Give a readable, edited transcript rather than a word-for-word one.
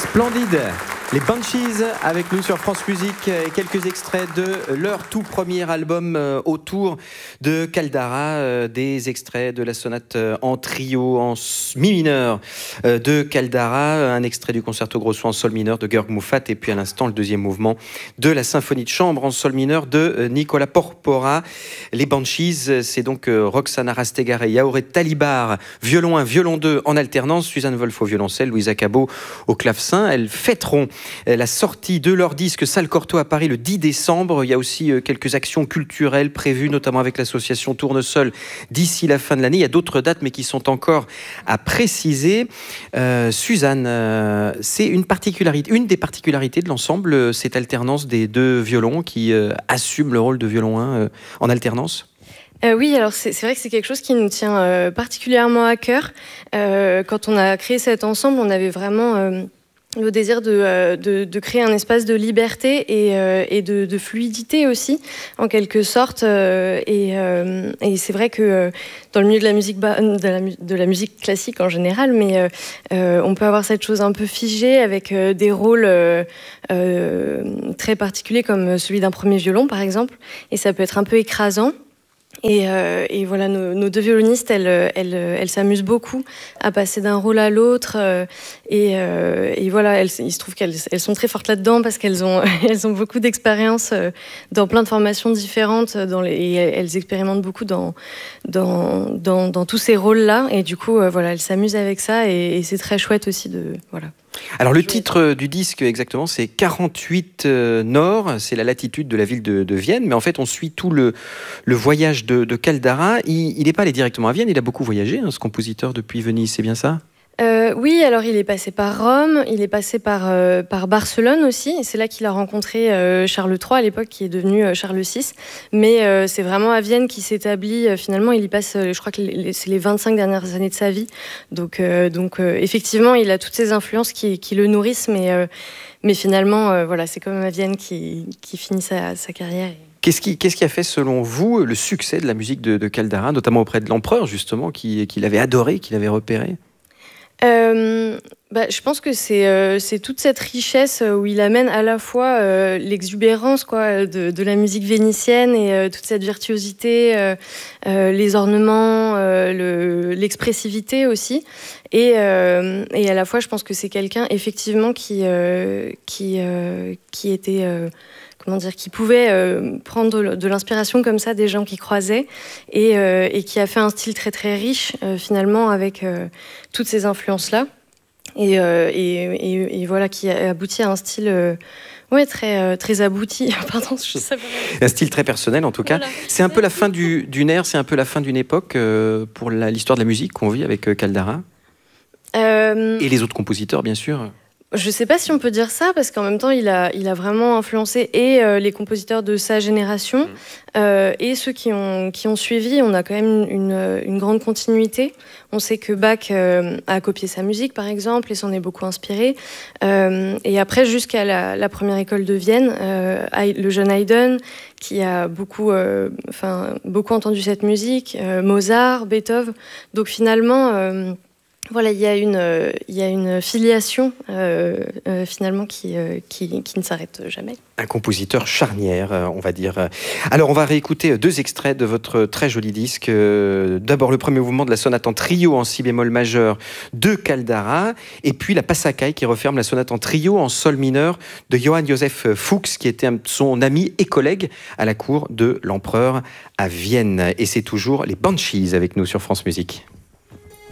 Splendide. Les Banshees avec nous sur France Musique et quelques extraits de leur tout premier album autour de Caldara, des extraits de la sonate en trio en mi mineur de Caldara, un extrait du concerto grosso en sol mineur de Georg Muffat et puis à l'instant le deuxième mouvement de la symphonie de chambre en sol mineur de Nicola Porpora. Les Banshees, c'est donc Roxana Rastegare et Yaouré Talibar, violon 1, violon 2 en alternance, Suzanne Wolf au violoncelle, Louisa Cabot au clavecin. Elles fêteront la sortie de leur disque Salle Cortot à Paris le 10 décembre. Il y a aussi quelques actions culturelles prévues, notamment avec l'association Tournesol d'ici la fin de l'année. Il y a d'autres dates, mais qui sont encore à préciser. Suzanne, c'est une des particularités de l'ensemble, cette alternance des deux violons qui assument le rôle de violon 1 en alternance. Oui, alors c'est vrai que c'est quelque chose qui nous tient particulièrement à cœur. Quand on a créé cet ensemble, on avait vraiment le désir de créer un espace de liberté et de fluidité aussi, en quelque sorte. Et c'est vrai que dans le milieu de la musique, de la musique classique en général, mais on peut avoir cette chose un peu figée avec des rôles très particuliers comme celui d'un premier violon, par exemple. Et ça peut être un peu écrasant. Et voilà, nos deux violonistes, elles s'amusent beaucoup à passer d'un rôle à l'autre. Et voilà, il se trouve qu'elles sont très fortes là-dedans parce qu'elles ont beaucoup d'expérience dans plein de formations différentes. Et elles expérimentent beaucoup dans tous ces rôles-là. Et du coup, voilà, elles s'amusent avec ça. Et c'est très chouette aussi de... Voilà. Alors le titre du disque exactement c'est 48 Nord, c'est la latitude de la ville de Vienne, mais en fait on suit tout le voyage de Caldara. Il n'est pas allé directement à Vienne, il a beaucoup voyagé, ce compositeur, depuis Venise, c'est bien ça ? Oui, alors il est passé par Rome, il est passé par Barcelone aussi, et c'est là qu'il a rencontré Charles III à l'époque, qui est devenu Charles VI. Mais c'est vraiment à Vienne qu'il s'établit. Finalement, il y passe, je crois que c'est les 25 dernières années de sa vie. Donc effectivement, il a toutes ces influences qui le nourrissent, mais finalement, voilà, c'est quand même à Vienne qui finit sa carrière. Qu'est-ce qui a fait, selon vous, le succès de la musique de Caldara, notamment auprès de l'empereur, justement, qu'il avait adoré, qu'il avait repéré ? Je pense que c'est toute cette richesse où il amène à la fois l'exubérance de la musique vénitienne et toute cette virtuosité, les ornements, l'expressivité aussi. Et à la fois, je pense que c'est quelqu'un effectivement qui était... qui pouvait prendre de l'inspiration comme ça des gens qui croisaient et qui a fait un style très très riche finalement avec toutes ces influences-là et voilà, qui a abouti à un style très abouti. Pardon, je sais pas. Un style très personnel en tout cas. Voilà. C'est un peu la fin d'une ère, c'est un peu la fin d'une époque pour l'histoire de la musique qu'on vit avec Caldara et les autres compositeurs bien sûr. Je ne sais pas si on peut dire ça, parce qu'en même temps, il a vraiment influencé et les compositeurs de sa génération et ceux qui ont suivi. On a quand même une grande continuité. On sait que Bach a copié sa musique, par exemple, et s'en est beaucoup inspiré. Et après, jusqu'à la première école de Vienne, le jeune Haydn, qui a beaucoup entendu cette musique, Mozart, Beethoven. Donc finalement... Voilà, il y a une filiation finalement qui ne s'arrête jamais. Un compositeur charnière, on va dire. Alors, on va réécouter deux extraits de votre très joli disque. D'abord, le premier mouvement de la sonate en trio en si bémol majeur de Caldara, et puis la Passacaille qui referme la sonate en trio en sol mineur de Johann Joseph Fuchs, qui était son ami et collègue à la cour de l'empereur à Vienne. Et c'est toujours les Banshees avec nous sur France Musique.